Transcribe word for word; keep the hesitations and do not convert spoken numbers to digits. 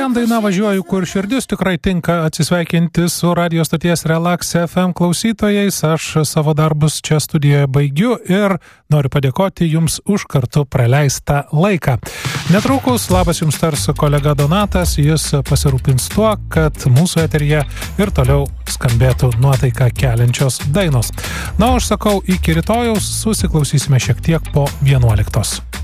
Ten daina Važiuoju, kur širdis tikrai tinka atsisveikinti su radio stoties Relax F M klausytojais. Aš savo darbus čia studijoje baigiu ir noriu padėkoti Jums už kartu praleistą laiką. Netrukus labas Jums tars kolega Donatas, jis pasirūpins tuo, kad mūsų eteryje ir toliau skambėtų nuotaiką keliančios dainos. Na, aš sakau, iki rytojaus susiklausysime šiek tiek po vienuoliktos.